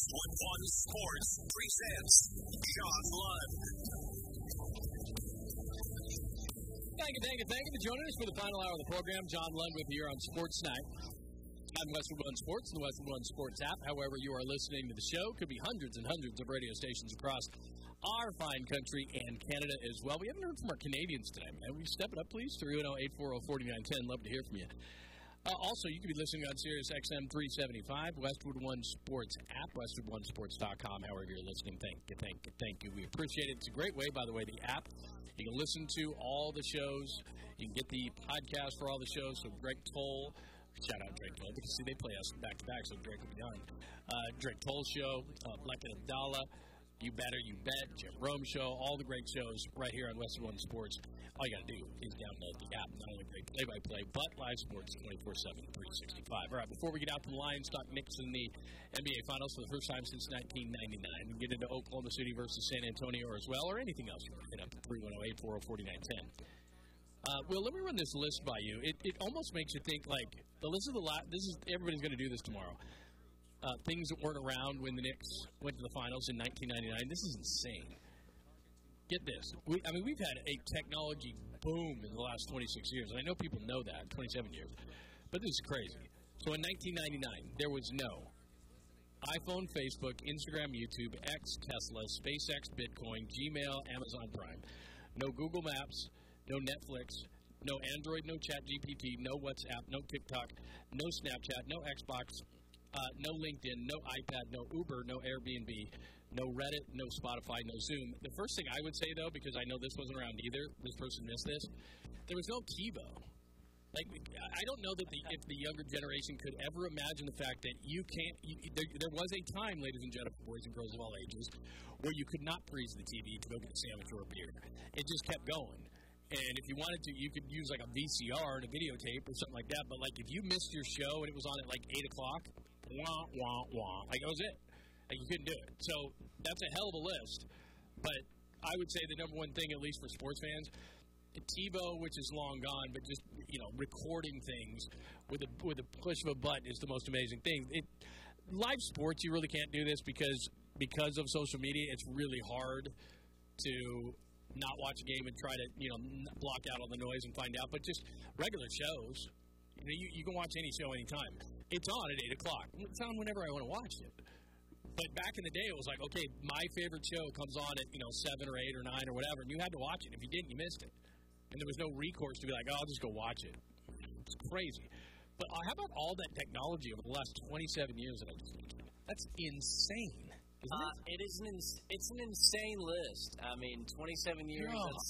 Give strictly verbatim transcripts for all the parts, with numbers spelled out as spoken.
Westwood One Sports presents John Lund. Thank you, thank you, thank you for joining us for the final hour of the program. John Lund with you here on Sports Night on Westwood One Sports and the Westwood One Sports app. However you are listening to the show, could be hundreds and hundreds of radio stations across our fine country and Canada as well. We haven't heard from our Canadians today, man. Will you step it up, please? three one zero, eight four zero, four nine one zero. Love to hear from you. Uh, also, you could be listening on Sirius X M three seventy-five, Westwood One Sports app, westwood one sports dot com. However you're listening, thank you, thank you, thank you. We appreciate it. It's a great way, by the way, the app. You can listen to all the shows. You can get the podcast for all the shows. So Greg Toll, shout out Greg Toll, because see, they play us back to back, so Greg will be on. Uh, Greg Toll Show, uh, Black and Abdallah, You Better, You Bet, Jim Rome Show, all the great shows right here on Westwood One Sports. All you got to do is download the app. Not only great play-by-play, but live sports twenty-four seven, three sixty-five. All right, before we get out to the Lions, talk Knicks in the N B A Finals for the first time since nineteen ninety-nine. We get into Oklahoma City versus San Antonio as well, or anything else you want to hit up to three one zero, eight four zero, four nine one zero. Uh, well, let me run this list by you. It, it almost makes you think, like, the list of the la- this is everybody's going to do this tomorrow. Uh, things that weren't around when the Knicks went to the finals in nineteen ninety-nine. This is insane. Get this. We, I mean, we've had a technology boom in the last twenty-six years, and I know people know that, twenty-seven years. But this is crazy. So in nineteen ninety-nine, there was no iPhone, Facebook, Instagram, YouTube, X, Tesla, SpaceX, Bitcoin, Gmail, Amazon Prime. No Google Maps, no Netflix, no Android, no ChatGPT, no WhatsApp, no TikTok, no Snapchat, no Xbox, uh, no LinkedIn, no iPad, no Uber, no Airbnb, no Reddit, no Spotify, no Zoom. The first thing I would say, though, because I know this wasn't around either, this person missed this, there was no TiVo. Like, I don't know that the, if the younger generation could ever imagine the fact that you can't, you, there, there was a time, ladies and gentlemen, boys and girls of all ages, where you could not freeze the T V to go get a sandwich or a beer. It just kept going. And if you wanted to, you could use like a V C R and a videotape or something like that. But like if you missed your show and it was on at like eight o'clock, wah, wah, wah. Like that was it. Like you couldn't do it. So that's a hell of a list. But I would say the number one thing, at least for sports fans, TiVo, which is long gone, but just, you know, recording things with a with a push of a button is the most amazing thing. It, live sports, you really can't do this because because of social media. It's really hard to not watch a game and try to, you know, block out all the noise and find out. But just regular shows, you know, you, you can watch any show anytime. It's on at eight o'clock. It's on whenever I want to watch it. But back in the day, it was like, okay, my favorite show comes on at, you know, seven or eight or nine or whatever, and you had to watch it. If you didn't, you missed it. And there was no recourse to be like, oh, I'll just go watch it. It's crazy. But uh, how about all that technology over the last twenty-seven years that I just mentioned? That's insane. Isn't Uh, it? it is an ins- it's an insane list. I mean, twenty-seven years. Yeah. That's,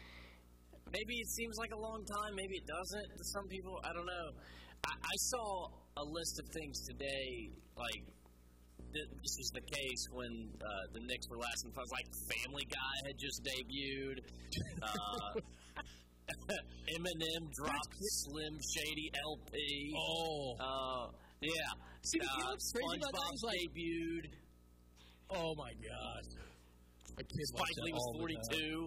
maybe it seems like a long time. Maybe it doesn't to some people. I don't know. I, I saw a list of things today. Like th- this was the case when uh, the Knicks were last in the finals. Like Family Guy had just debuted. Uh, Eminem dropped Slim Shady L P. Oh. Uh, yeah. See, the uh, what's crazy about that SpongeBob is, like- debuted. Oh, my God. A kid watched Spike that Lee was all the time. forty-two.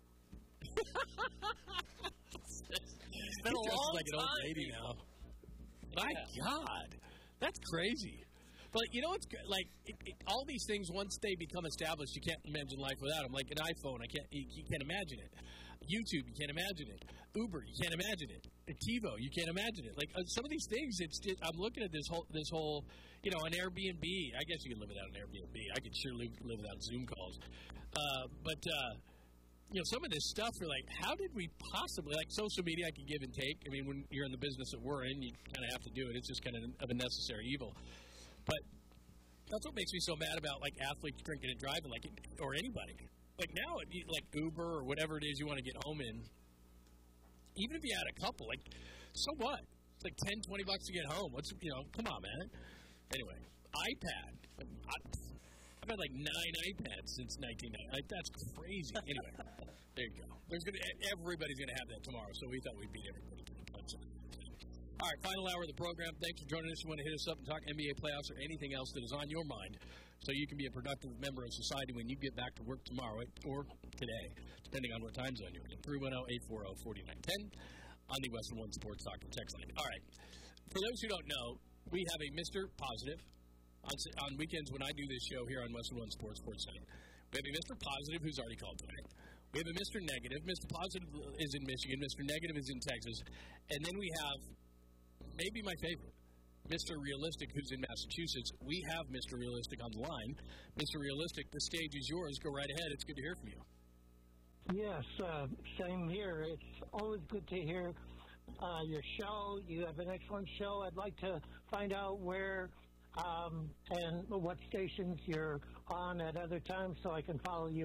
It's been a He dresses long like an old time. lady now. My Yeah. God. That's crazy. But, you know, it's good. Like, it, it, all these things, once they become established, you can't imagine life without them. Like an iPhone, I can't, you, you can't imagine it. YouTube, you can't imagine it. Uber, you can't imagine it. TiVo, you can't imagine it. Like, uh, some of these things, it's just, I'm looking at this whole, this whole, you know, an Airbnb. I guess you can live without an Airbnb. I could sure live, live without Zoom calls. Uh, but, uh, you know, some of this stuff, you're like, how did we possibly, like social media, I can give and take. I mean, when you're in the business that we're in, you kind of have to do it. It's just kind of of a necessary evil. But that's what makes me so mad about, like, athletes drinking and driving, like, or anybody. Like, now, like, Uber or whatever it is you want to get home in, even if you had a couple, like, so what? It's like ten, twenty bucks to get home. What's, you know, come on, man. Anyway, iPad. I, I've had, like, nine iPads since nineteen ninety. Like, that's crazy. Anyway, there you go. There's gonna, everybody's going to have that tomorrow, so we thought we'd beat everybody to the punch. All right, final hour of the program. Thanks for joining us. You want to hit us up and talk N B A playoffs or anything else that is on your mind so you can be a productive member of society when you get back to work tomorrow or today, depending on what time zone you're in. three one zero, eight four zero, four nine one zero on the Westwood One Sports Talk and text line. All right, for those who don't know, we have a Mister Positive on, on weekends when I do this show here on Western One Sports Sports Night. We have a Mister Positive who's already called tonight. We have a Mister Negative. Mister Positive is in Michigan. Mister Negative is in Texas. And then we have maybe my favorite, Mister Realistic, who's in Massachusetts. We have Mister Realistic on the line. Mister Realistic, the stage is yours. Go right ahead. It's good to hear from you. Yes, uh, same here. It's always good to hear uh, your show. You have an excellent show. I'd like to find out where um, and what stations you're on at other times so I can follow you